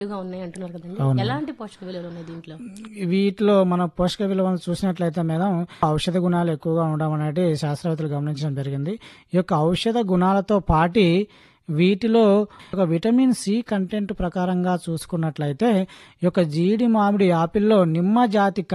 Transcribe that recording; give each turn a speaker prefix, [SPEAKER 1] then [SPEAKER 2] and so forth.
[SPEAKER 1] ఎక్కువగా ఉన్నాయి అంటున్నారు కదండి.
[SPEAKER 2] అవును.
[SPEAKER 1] ఎలాంటి పోషక విలువలు ఉన్నాయి దీంట్లో?
[SPEAKER 2] వీటిలో మన పోషక విలువలను చూసినట్లయితే మేడం ఔషధ గుణాలు ఎక్కువగా ఉండడం అనేది శాస్త్రవేత్తలు గమనించడం జరిగింది. ఈ యొక్క ఔషధ గుణాలతో పాటి వీటిలో ఒక విటమిన్ సి కంటెంట్ ప్రకారంగా చూసుకున్నట్లయితే ఈ యొక్క జీడి మామిడి యాపిల్లో నిమ్మ జాతి